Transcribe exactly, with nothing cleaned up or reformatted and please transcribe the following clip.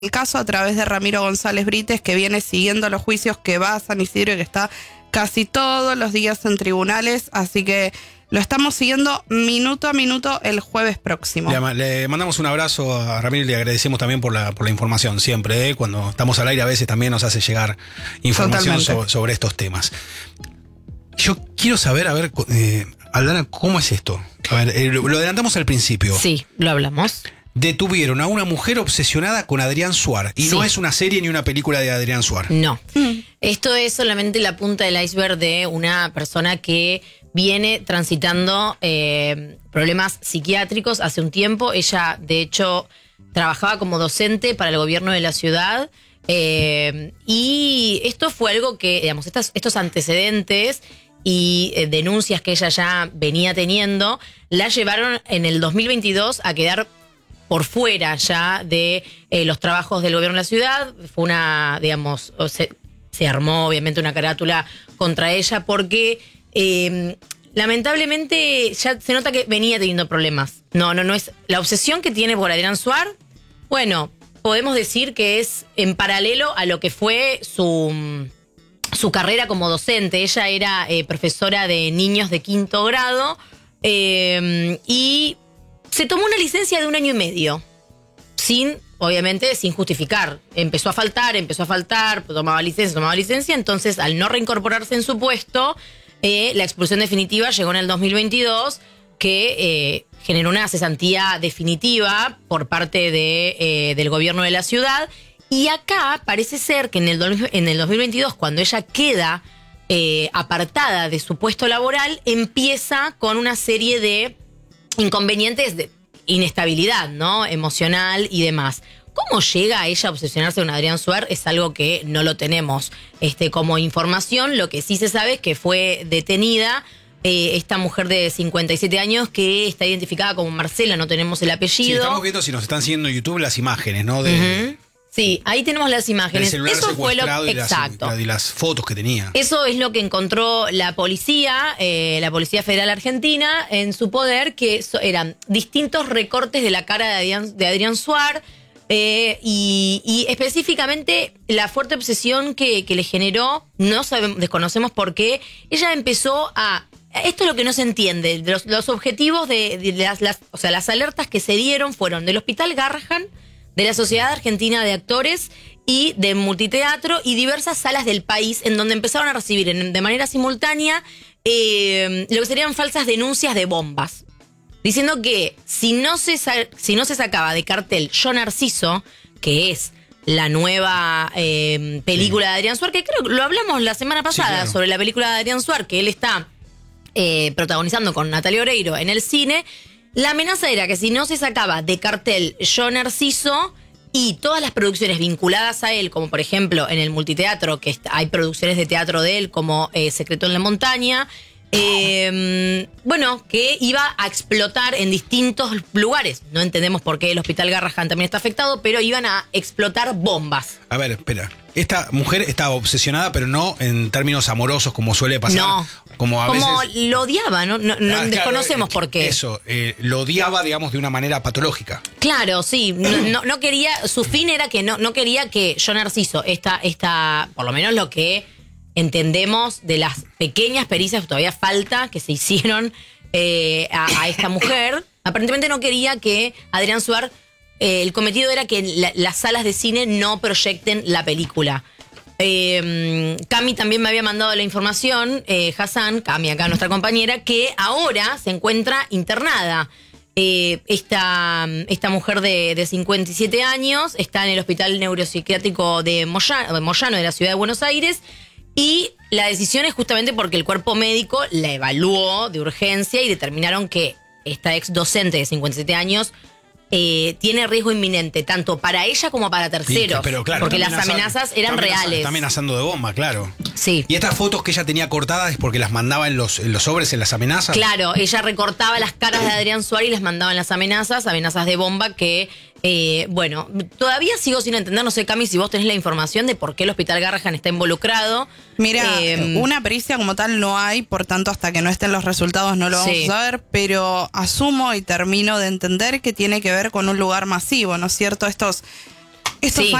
el caso a través de Ramiro González Brites, que viene siguiendo los juicios, que va a San Isidro y que está casi todos los días en tribunales, así que lo estamos siguiendo minuto a minuto el jueves próximo. Le, le mandamos un abrazo a Ramiro y le agradecemos también por la, por la información siempre, ¿eh? Cuando estamos al aire a veces también nos hace llegar información so, sobre estos temas. Yo quiero saber, a ver, eh, Aldana, ¿cómo es esto? A ver, eh, lo, lo adelantamos al principio. Sí, lo hablamos. Detuvieron a una mujer obsesionada con Adrián Suar. Y sí. No es una serie ni una película de Adrián Suar. No. Mm. Esto es solamente la punta del iceberg de una persona que viene transitando eh, problemas psiquiátricos hace un tiempo. Ella, de hecho, trabajaba como docente para el gobierno de la ciudad. Eh, y esto fue algo que, digamos, estas, estos antecedentes y eh, denuncias que ella ya venía teniendo, la llevaron en el dos mil veintidós a quedar por fuera ya de eh, los trabajos del gobierno de la ciudad. Fue una, digamos, se, se armó obviamente una carátula contra ella porque eh, lamentablemente ya se nota que venía teniendo problemas. No, no, no es la obsesión que tiene por Adrián Suar. Bueno, podemos decir que es en paralelo a lo que fue su, su carrera como docente. Ella era eh, profesora de niños de quinto grado eh, y se tomó una licencia de un año y medio, sin, obviamente, sin justificar. Empezó a faltar, empezó a faltar, tomaba licencia, tomaba licencia. Entonces, al no reincorporarse en su puesto, eh, la expulsión definitiva llegó en el dos mil veintidós, que eh, generó una cesantía definitiva por parte de, eh, del gobierno de la ciudad. Y acá parece ser que en el, en el dos mil veintidós, cuando ella queda eh, apartada de su puesto laboral, empieza con una serie de inconvenientes de inestabilidad, ¿no? Emocional y demás. ¿Cómo llega ella a obsesionarse con Adrián Suar? Es algo que no lo tenemos este, como información. Lo que sí se sabe es que fue detenida eh, esta mujer de cincuenta y siete años que está identificada como Marcela, no tenemos el apellido. Sí, estamos viendo, si nos están siguiendo en YouTube, las imágenes, ¿no? De, uh-huh. Sí, ahí tenemos las imágenes. El celular Eso fue lo y exacto. Las, y las fotos que tenía. Eso es lo que encontró la policía, eh, la Policía Federal Argentina, en su poder, que so, eran distintos recortes de la cara de Adrián, de Adrián Suar, eh, y, y específicamente la fuerte obsesión que, que le generó, no sabemos, desconocemos por qué. Ella empezó a... Esto es lo que no se entiende. Los, los objetivos de, de las, las, o sea, las alertas que se dieron fueron del Hospital Garrahan, de la Sociedad Argentina de Actores y de Multiteatro y diversas salas del país en donde empezaron a recibir en, de manera simultánea eh, lo que serían falsas denuncias de bombas, diciendo que si no se, si no se sacaba de cartel Yo Narciso, que es la nueva eh, película sí. de Adrián Suar, que creo que lo hablamos la semana pasada, sí, claro. sobre la película de Adrián Suar, que él está eh, protagonizando con Natalia Oreiro en el cine. La amenaza era que si no se sacaba de cartel Yo Narciso y todas las producciones vinculadas a él, como por ejemplo en el Multiteatro, que hay producciones de teatro de él como eh, Secreto en la Montaña, eh, bueno, que iba a explotar en distintos lugares. No entendemos por qué el Hospital Garrahan también está afectado, pero iban a explotar bombas. A ver, espera. Esta mujer estaba obsesionada, pero no en términos amorosos, como suele pasar. No, como, a como veces, lo odiaba, no, no, no ah, desconocemos claro, por qué. Eso, eh, lo odiaba, digamos, de una manera patológica. Claro, sí. No, no, no quería, su fin era que no, no quería que Yo Narciso, esta, esta, por lo menos lo que entendemos de las pequeñas pericias, todavía falta, que se hicieron eh, a, a esta mujer, aparentemente no quería que Adrián Suar, eh, el cometido era que la, las salas de cine no proyecten la película. Eh, Cami también me había mandado la información, eh, Hassan, Cami acá nuestra compañera, que ahora se encuentra internada. Eh, esta, esta mujer de, de cincuenta y siete años está en el Hospital Neuropsiquiátrico de Moyano, de Moyano, de la ciudad de Buenos Aires, y la decisión es justamente porque el cuerpo médico la evaluó de urgencia y determinaron que esta ex docente de cincuenta y siete años eh, tiene riesgo inminente, tanto para ella como para terceros. Sí, pero claro, porque las amenazas eran está reales. Está amenazando de bomba, claro. Sí. ¿Y estas fotos que ella tenía cortadas es porque las mandaba en los, en los sobres, en las amenazas? Claro, ella recortaba las caras de Adrián Suar y las mandaba en las amenazas, amenazas de bomba que... Eh, bueno, todavía sigo sin entender, no sé, Cami, si vos tenés la información de por qué el Hospital Garrahan está involucrado. Mira, eh, una pericia como tal no hay, por tanto hasta que no estén los resultados no lo vamos sí. a saber, pero asumo y termino de entender que tiene que ver con un lugar masivo, ¿no es cierto? Estos Esto Sí.